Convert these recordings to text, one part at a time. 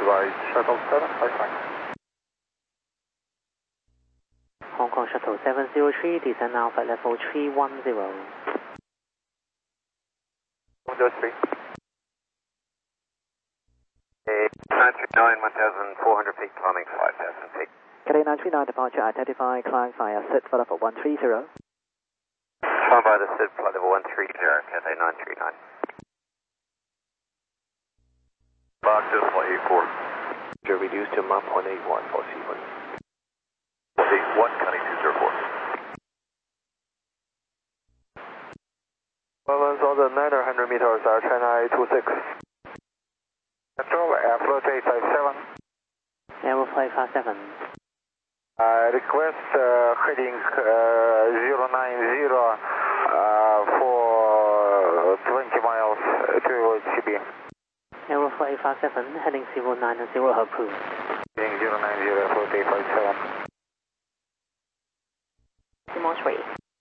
advise Shuttle 755. Hong Kong Shuttle 703, descend now flight level 310. 103. 939, 1,400 feet, climbing 5,000 feet. Cathay 939 departure, identify, climb via SID flight level 130. Climb by the SID flight level 130, Cathay 939. Box is flight 84. You're reduced to Mach 181 for sequence. 81, cutting 204. Balance on the 900 meters, China 26. Control, Airflow 857. Aeroflight 57. Request heading 090 for 20 miles to CB. Aeroflight 57, heading 090 approved. Heading 090 for 857. Simon 3.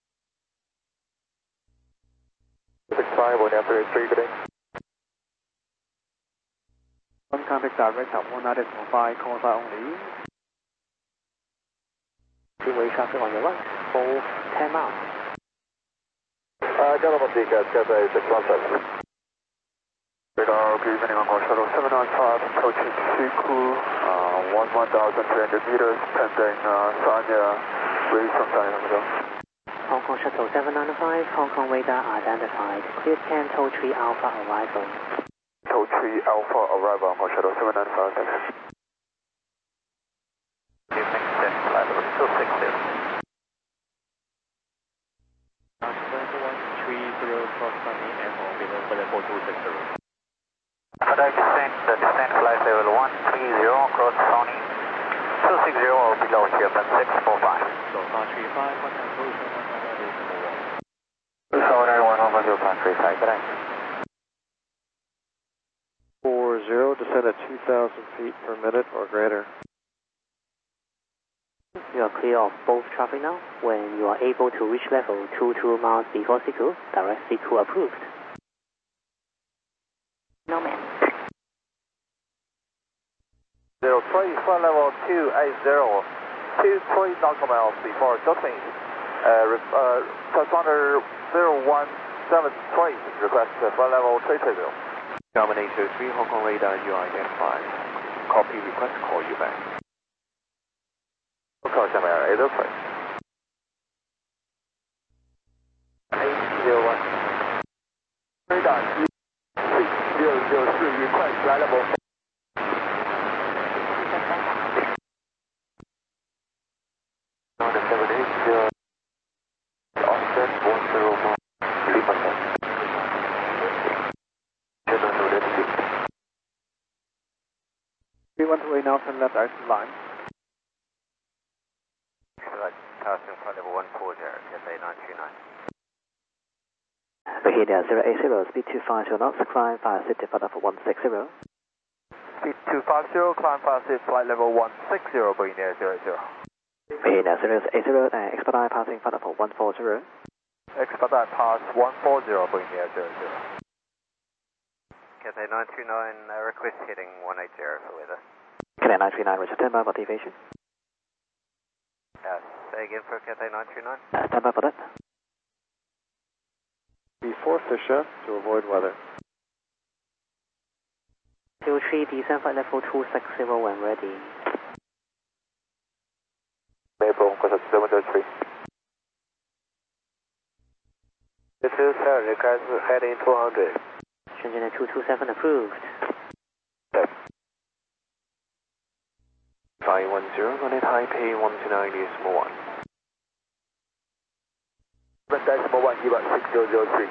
65, 133, good day. One contact direct at 19.5, call sign only. Freeway traffic on your right, full 10 miles. Gentlemen, Deacon, Cathay 617. Radar, good evening, Hong Kong Shuttle 795, approaching Shiku, 1,300 meters, pending Sanya, raise from Sanya, Hong Kong. Hong Kong Shuttle 795, Hong Kong radar identified. Clear 10, Toll 3 Alpha arrival. Toll 3 Alpha arrival, Hong Kong Shuttle 795, thanks. Evening, descend flight level 260. Cross running and on below flight level 260. Flight descent flight level 130, cross Sony 260 or below, Japan 645. So 535, contact position 191. Solar 110.35, good day. 40, descend at 2,000 feet per minute or greater. You are clear of both traffic now. When you are able to reach level 22 miles before Siku, direct Siku approved. No man. 03, flight level 280, 23 nautical miles before docking. Transponder 0173, request flight level 330. Dominator 3, Hong Kong radar, you are identified. Copy request, call you back. 靠下面 803 801 radar 6004 request flight level 780 offset 10 5%. Channel noted 312 now turn left exit line. Passing flight level 140, Cathay 939. Bahia 080, speed 250 knots, climb via SID flight level 160. Speed 250, climb fast flight level 160, Bahia 00. Bahia 080, expedite passing flight level 140. Expedite pass 140, Bahia 00. Cathay 939, request heading 180 for weather. Cathay 939, Richard, stand by for deviation. Say again for Cathay 939. Stand by for that. Before Fisher to avoid weather. 03, descend flight level 260 when ready. Maple, Costa 703. This is request heading 200. Shenzhen 227 approved. 510, connect Taipei 129, decimal 1. decimal 1, give us 6003.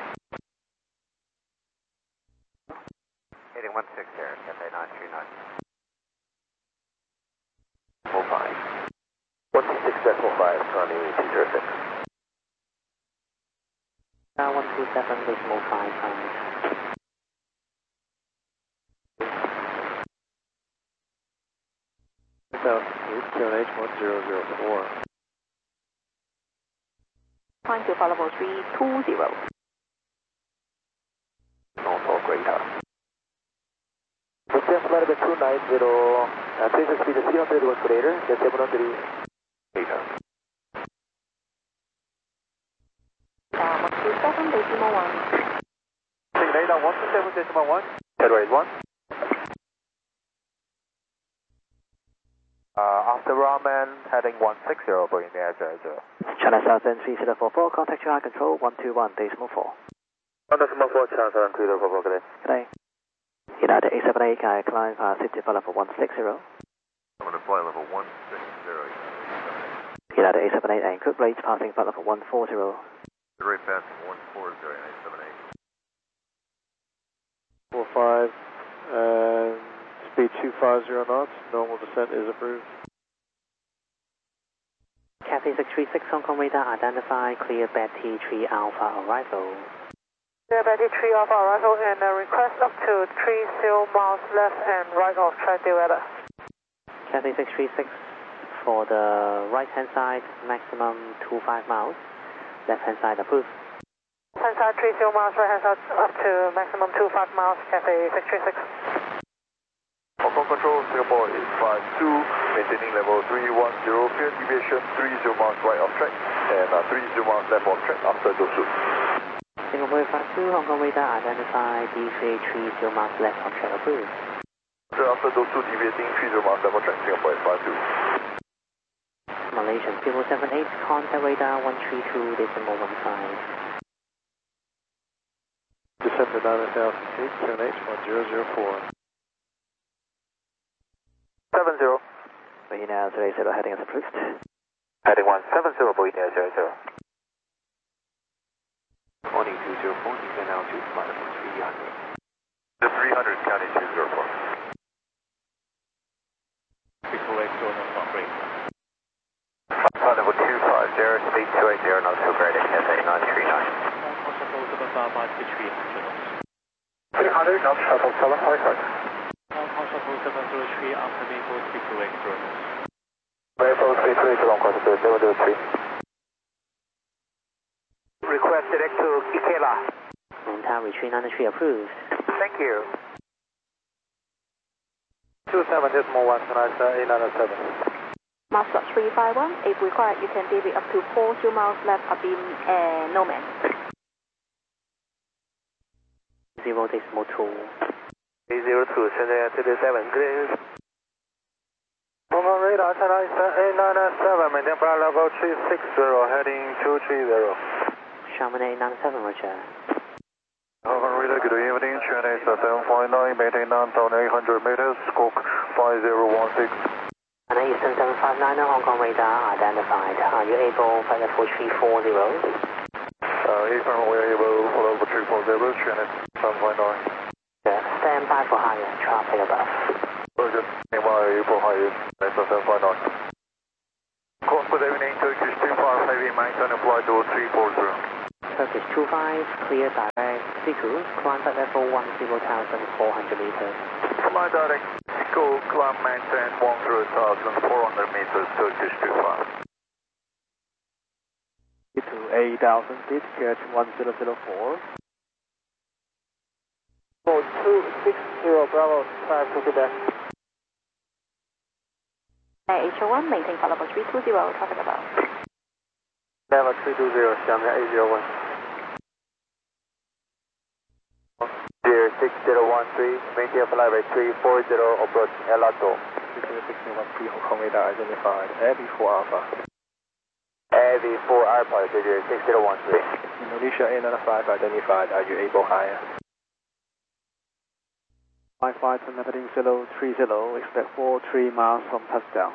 Heading 160, Cathay 939. 45. 126.5, Connie 206. 127 decimal 5 times. QNH1004. Climb to flight level 320. Norfolk radar. descend flight level 290, basic speed is 300 was greater, the 700 meter. 127 decimal 1. Taking radar 127 decimal 1. Headway 1. After Raman, heading 160, bringing the air 00. China Southern 3044, contact your control 121 decimal 4. 1.4 China Southern 3044, good day. Good day. United 878, climb city flight level 160. I'm going to fly level 160, United 878, and quick rate passing flight level 140. The rate passing 140, 878. 45, and speed 250 knots, normal descent is approved. Cathay 636, Hong Kong radar, identify clear Betty 3 Alpha arrival. Clear Betty 3 Alpha arrival and request up to 30 miles left and right of track the weather. Cathay 636 for the right hand side, maximum 25 miles. Left hand side approved. Hand side 30 miles, right hand side up to maximum 25 miles, Cathay 636. Hong Kong Control, Singapore 852, maintaining level 310, clear deviation 30 miles right of track and 30 miles left of track after Dosu. Singapore 852, Hong Kong radar, identify DVA 30 miles left of track approved. After Dosu, deviating 30 miles left of track, Singapore 852. Malaysian 078, contact radar 132 decimal 15. Descend to 9,000 feet, 781,004. 70. Right now 30 heading is approved. Heading 170, Boeing 00. Morning 204, descend altitude flight level 300. The 300, County 204. Before exit on operate. Flight level 250, speed 280, not too great, Cathay 939. 300, not shuttle 755. Maple speed 280, long course 003. Request direct to Ikela. Entire retreat 93 approved. Thank you. 27 decimal 1, tonight 897. Master 351, if required, you can deviate up to 40 miles left abeam and no man. 0 decimal 2. 802, sending 37, clear. Hong Kong radar, China 897, maintain flight level 360, heading 230. Chamonix 897, Roger. Hong Kong radar, good evening, China 749, maintain 9,800 meters, squawk 5016. And Eastern 759, Hong Kong radar identified. Are you able flight level 340? Eastern, we are able for level 340, China 759. Stand by for higher traffic above. Roger, April higher, 759. Course good evening, Turkish 25 heavy maintain flight level 340. Turkish 25, clear direct Siku, climb at level 10,400 meters. Fly direct, Eco, climb maintain 10,400 meters, Turkish 25. To 8,000 feet, catch 1004. 260, Bravo 5 to Quebec. H01, maintain flight level 320, traffic above. Level 320, Shanghai 801. Dear 6013, maintain flight rate 340, approach Elato. 1613, Hong Kong radar identified, Abbey 4 Alpha. Abbey 4 Alpha, dear 6013. Indonesia 895 identified, are you able higher? 55 heading 030, expect 43 miles from touchdown.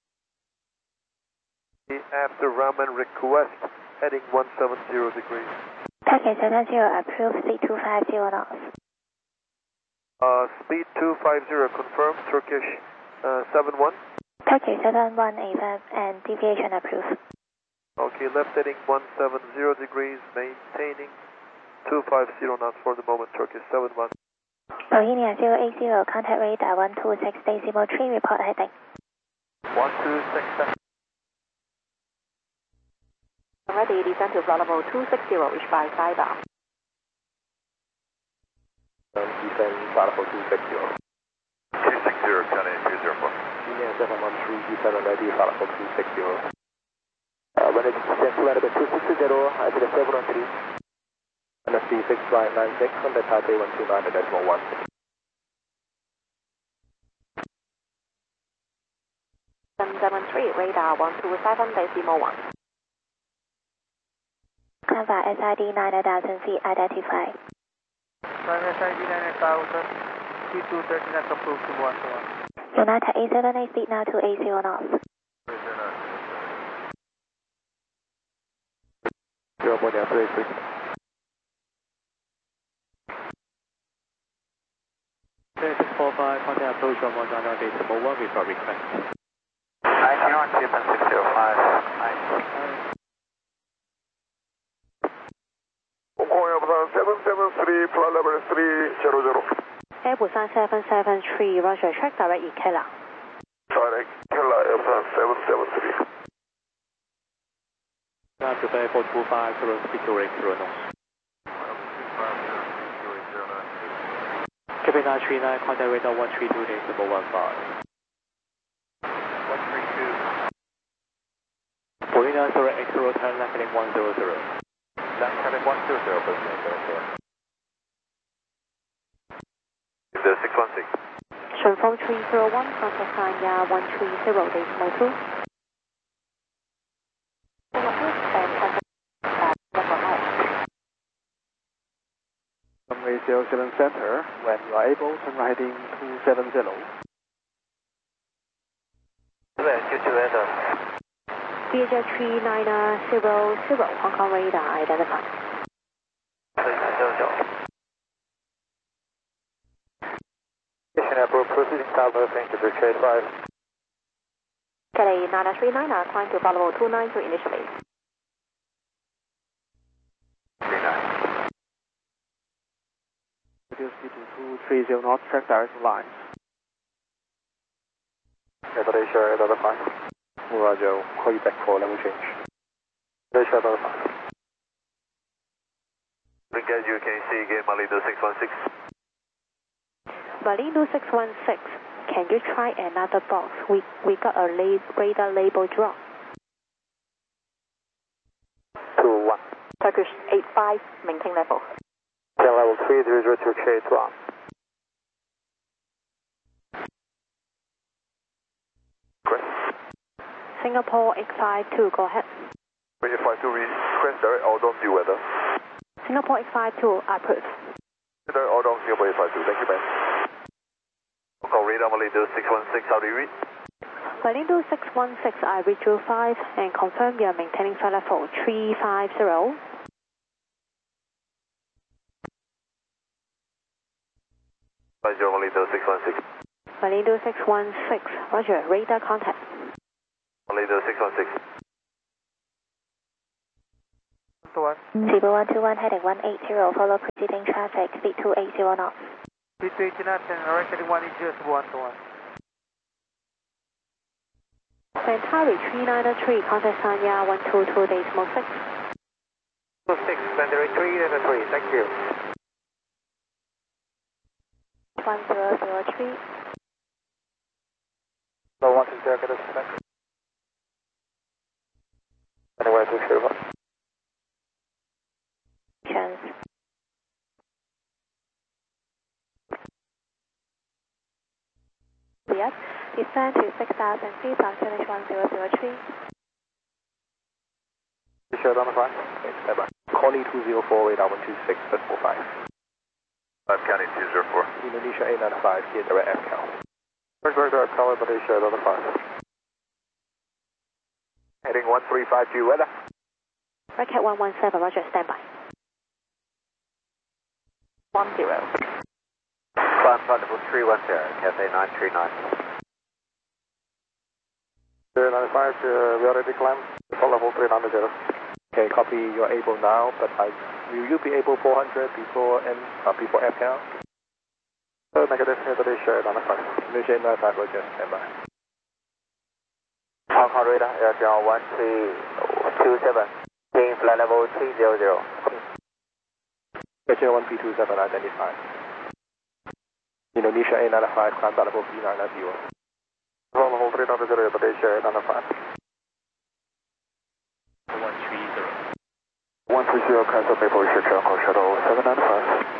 After Raman request, heading 170 degrees. Turkish 70, approved, speed 250 knots. Speed 250, confirmed, Turkish 71. Turkish 71, AVAM, and deviation approved. Okay, left heading 170 degrees, maintaining 250 knots for the moment, Turkish 71. Bohemia 080, contact radar 126 decimal 3, report heading. 126. Ready, descend to flight level 260, reach by SkyDown. Descend flight level 260. Canadian 204. Union 713, G7 ready, flight level 260. When it's descent flight level 260, I see the 713. NSC 6596, Honda Taipei 129.1. 773, radar 127.1. Canva SID 9000 feet, identify. Canva SID 9000, T239 approved to 121. United 878, speed now to 80 knots. 0.33. Genesis 45, contact approach from Montana base number 1 with our request. 91, Japan 605. Busan 773, flight level 300. Air Busan 773, Roger, track direct Ikela. Direct Ikela, Busan 773. Now prepare for 250, speed to rate 0 knots. Cape 939, contact radar 132, base number 15. 132. Polina 080, turn left heading 100. Left heading 120, Busan 616. 顺风301, contact Sanya 130, decimal 2. Runway 07 center, when you are able, turn right heading 270. Viager 3900, Hong Kong radar, identify. Proceeding south, thank you, Brigade 5. Kelly 939, climb to follow 293 initially. 39. Reduce speed to 230 knots, track direct lines. Malaysia, another 5. Roger, call you back for level change. Malaysia, another 5. Brigade, you can see again, Malindo 616. Malindo 616, can you try another box? We got a radar label drop. 21. Turkish 85, maintain level. Level 300 to K12. Singapore X52, go ahead. X52, request direct outbound view weather. Singapore X52, approve. Direct outbound Singapore X52, thank you, man. Call radar Malindo 616, how do you read? Malindo 616, I read you 5 and confirm you are maintaining flight level 350. Malindo 616. Malindo 616, Roger, radar contact. Malindo 616. 0121, heading 180, follow preceding traffic, speed 280 knots. Speed 280 knots and right heading 180 to 121. Centauri 393, contact Sanya 122, decimal 6. 26, Centauri 393, thank you. 1003. No one is there, get us back. Anyway, to Shiva. Chance. Yes, descend to 6,000 feet, finish 1003. Shiva on the front. Okay, stand by. Connie 204, radar 126, decimal 5. 5 County 204. Indonesia 895, here direct FCAL. Direct color, Malaysia, another 5. Heading 1352, weather. Racket 117, Roger, standby. 10. Climb flight level 310, Cathay 939. 095, we already climbed for level 300. Okay, copy, you're able now, but will you be able 400 before FCAL? Negative, Malaysia 95. Malaysia 95, Roger, standby. Hong Kong radar, Air 1327, taking flight level 300. Malaysia 1P27 identified. Indonesia 895, climb level V990. Follow hold 390, Indonesia 895. 130. 130, cancel Maple Research Echo Shuttle 795.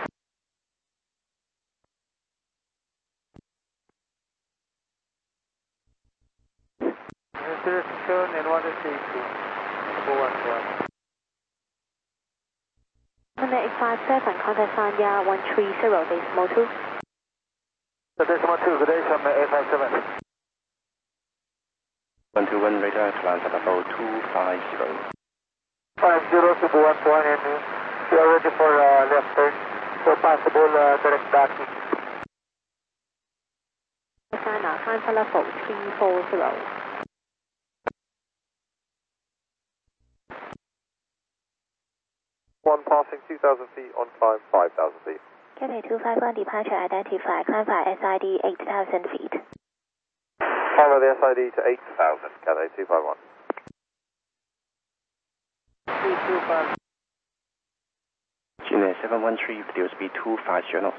Restriction and 182. 411. Honda 857, contact Sanya 130, decimal 2. Decimal 2, good day, Sanya 857. 121 radar, climb level 250. 50 to 121 and we are ready for left turn for possible direct backing. Sana, climb level 340. One passing 2,000 feet, on climb 5,000 feet. Cathay 251, departure identified, climb by SID 8,000 feet. Follow the SID to 8,000, Cathay 251. 325. Junior 713, video speed 250 knots.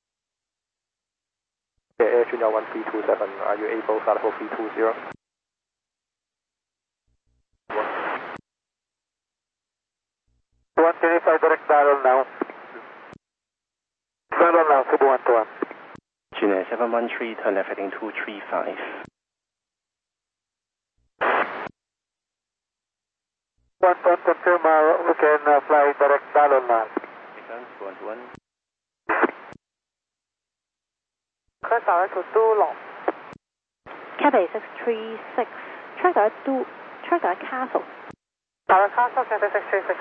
Air Junior 1327, are you able to level V20? 125 direct barrel now. Barrel now, Cebu 121. Junior 713, turn left heading 235. 121, confirm we can fly direct barrel now. Return 211. Press R to Dulong. Cathay 636, trigger castle. Tower Castle, Cathay 636.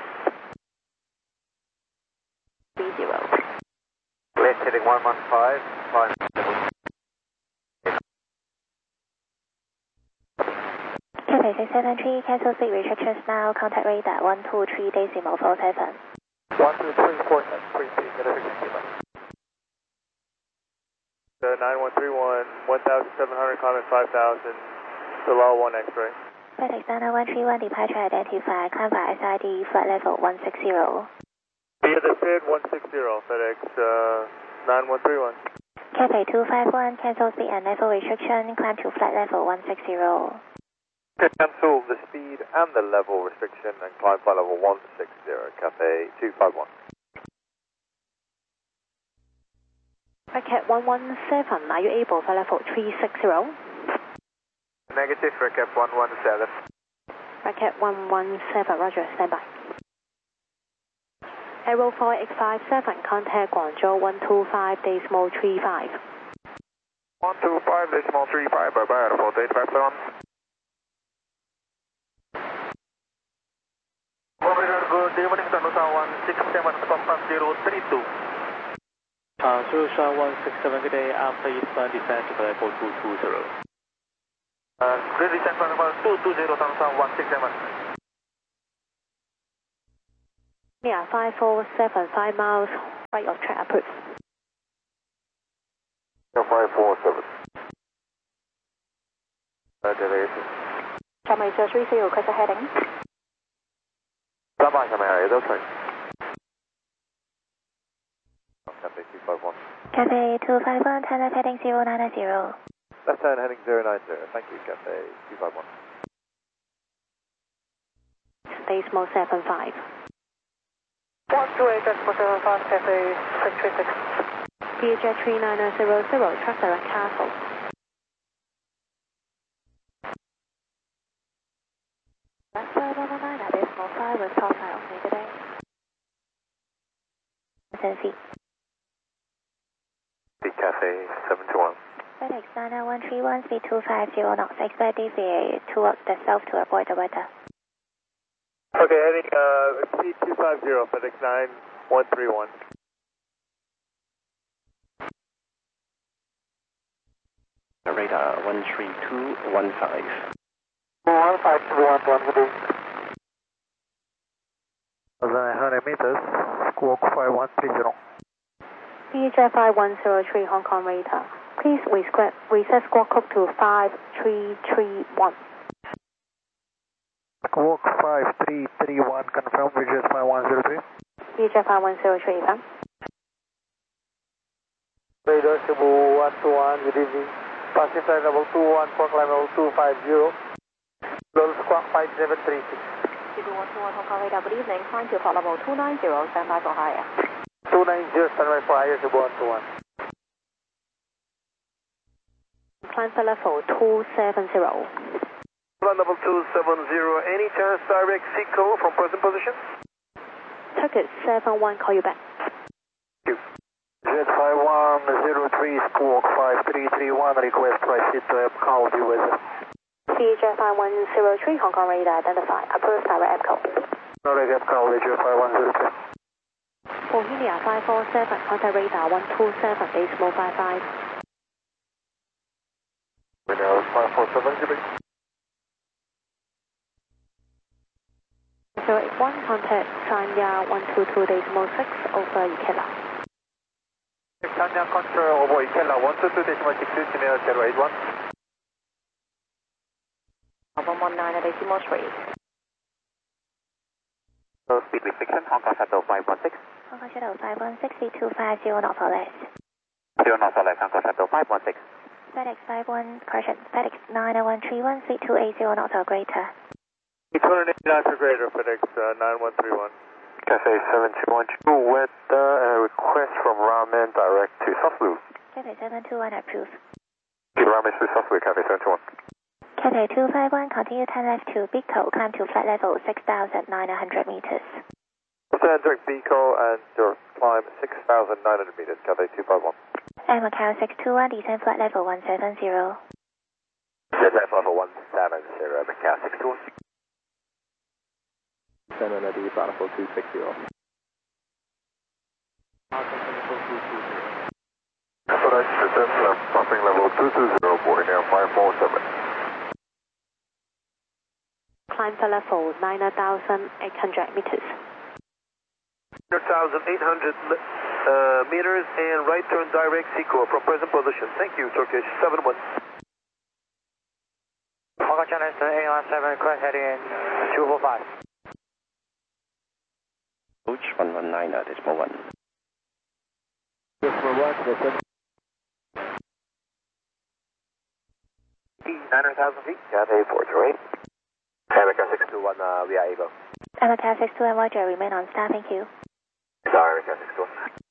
30. Left heading 115. 5. Cathay 673, cancel speed restrictions now, contact radar 123 decimal 47. 123, 47, 3 Cathay 669. 9131, 1,700, comment 5,000, below 1 X-ray. FedEx 131, departure identified, climb by SID, flight level 160. Via the Spirit 160, FedEx 9131. Cathay 251, cancel speed and level restriction, climb to flight level 160. Cancel the speed and the level restriction and climb flight level 160, Cathay 251. Racket 117, are you able for level 360? Negative, Recap 117. Racket 117, roger, standby. Aero 4857, contact Guangzhou 125 decimal 35. 125 decimal 35, bye-bye, for data back on. Good evening, Tanusa 167, compass 032. Tanusa 167, good day, after eastbound descent to level 220. Good descent for level 220, Tanusa 167. Yeah, 547, 5 miles, right of track approved. 547. Deviation. Channel 30, request a heading. Bye-bye, area, that's right. Cathay 251. Cathay 251, turn left heading 090. Left turn heading 090, thank you, Cathay 251. Decimal 75. 128, decimal 75, Cathay 636. VJ 3900, track direct castle. Left side 119, decimal 5 with top side of me today. 10 feet. Cathay 721. FedEx 99131, speed 250 knots, expect DVA towards the south to avoid the weather. Okay, heading speed 250, FedEx 9131. Radar 13215. 15211, good day. 900 meters, squawk 5130. VJ 5103, Hong Kong radar. Please reset squawk code to 5331. Squawk 5331, confirm VJ 5103. VJ 5103, Radar Cebu 121, good evening. Passing flight level 21 for climb level 250. Roll squawk 5736. Cebu 121 Hong Kong radar, good evening. Climb to port level 290, stand by for higher. 290, stand by for higher, Cebu 121. Climb for level 270. Flight level 270, any chance direct Seco from present position? Turkish 71, call you back. Jet 5103, squawk 5331, request proceed to call you with CJ 5103 Hong Kong radar, identify. Approved direct EPCO. Direct call, Jet 5103. Bohemia 547, contact radar 127, decimal 55. Winner 547, Quebec. 081, contact Sanya 122, decimal 6, over Ikela. Sanya control over Ikela 122.6, Chimera 081. 119, decimal 3. Speed restriction, Hong Kong Shuttle 516. Hong Kong Shuttle 516, 250, not for less. 0 knots for left, Hong Kong Shuttle 516. FedEx 51, correction, FedEx 90131, 3280, not or greater. 289 for greater, FedEx 9131. Cathay 7212, with request from Ramen direct to Southloop. Cathay 721, approve. Ramen to Southloop, Cathay 721. Cathay 251, continue 10 left to Bico, climb to flight level 6,900 meters. Stand direct Bico and your climb 6,900 meters, Cathay 251. And Macau 621, descend flight level 170. Descend level 170, Macau 621. Center Nadi, Barnacle 260. FedEx descend passing level 220, Boeing 547. Climb for level 9,800 meters. 9,800 meters and right turn direct Seco from present position. Thank you, Turkish 71. Hong Kong Channel 817, request heading 245. Approach 119, decimal 1. Decimal 1, descend. 9,000 feet, Cathay 408. America 621, we are able. Macau 621, Roger, remain on staff, thank you. Sorry, America 621.